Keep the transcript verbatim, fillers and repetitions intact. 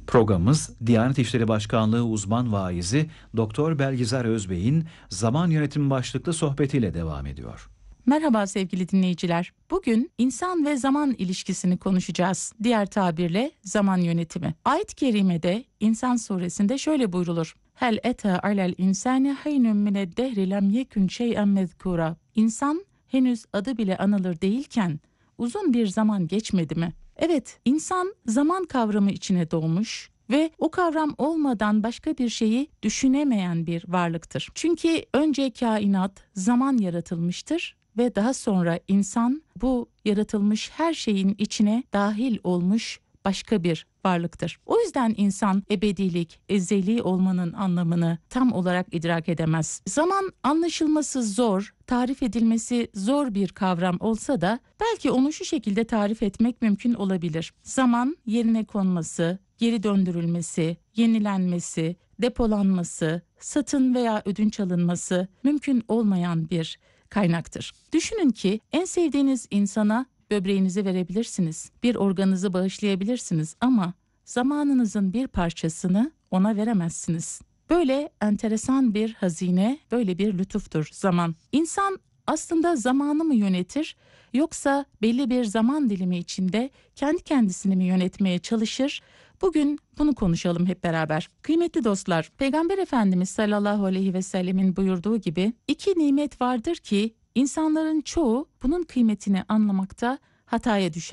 Programımız Diyanet İşleri Başkanlığı uzman vaizi Doktor Belgizar Özbey'in zaman yönetimi başlıklı sohbetiyle devam ediyor. Merhaba sevgili dinleyiciler. Bugün insan ve zaman ilişkisini konuşacağız. Diğer tabirle zaman yönetimi. Ayet-i Kerime'de İnsan suresinde şöyle buyrulur. Hel ete alel insani haynun mined dehri lem yekun şey'en mezkura. İnsan henüz adı bile anılır değilken uzun bir zaman geçmedi mi? Evet, insan zaman kavramı içine doğmuş ve o kavram olmadan başka bir şeyi düşünemeyen bir varlıktır. Çünkü önce kainat zaman yaratılmıştır ve daha sonra insan bu yaratılmış her şeyin içine dahil olmuş başka bir varlıktır. O yüzden insan ebedilik, ezeli olmanın anlamını tam olarak idrak edemez. Zaman anlaşılması zor, tarif edilmesi zor bir kavram olsa da belki onu şu şekilde tarif etmek mümkün olabilir. Zaman yerine konması, geri döndürülmesi, yenilenmesi, depolanması, satın veya ödünç alınması mümkün olmayan bir kaynaktır. Düşünün ki en sevdiğiniz insana böbreğinizi verebilirsiniz, bir organınızı bağışlayabilirsiniz ama zamanınızın bir parçasını ona veremezsiniz. Böyle enteresan bir hazine, böyle bir lütuftur zaman. İnsan aslında zamanı mı yönetir yoksa belli bir zaman dilimi içinde kendi kendisini mi yönetmeye çalışır? Bugün bunu konuşalım hep beraber. Kıymetli dostlar, Peygamber Efendimiz sallallahu aleyhi ve sellemin buyurduğu gibi iki nimet vardır ki insanların çoğu bunun kıymetini anlamakta hataya düşer.